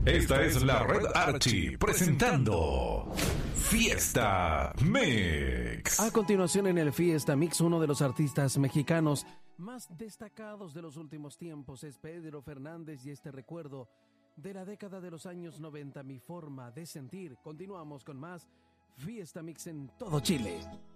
Esta es la Red Archie presentando Fiesta Mix. A continuación en el Fiesta Mix, uno de los artistas mexicanos más destacados de los últimos tiempos es Pedro Fernández y este recuerdo de la década de los años 90, mi forma de sentir. Continuamos con más Fiesta Mix en todo Chile.